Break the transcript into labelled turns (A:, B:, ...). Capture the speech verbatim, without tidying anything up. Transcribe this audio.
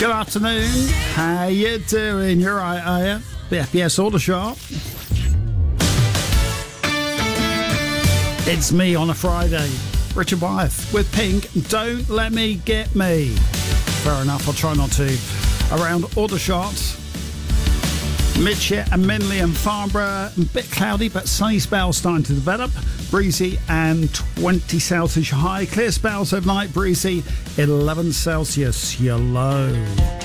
A: Good afternoon. How you doing? You're right, are you? B F B S Aldershot. It's me on a Friday. Richard Wyeth with Pink. Don't let me get me. Fair enough, I'll try not to. Around Aldershot, Midshire and Minley and Farnborough, a bit cloudy but sunny spells starting to develop. Breezy and twenty Celsius high. Clear spells overnight, breezy eleven Celsius your low.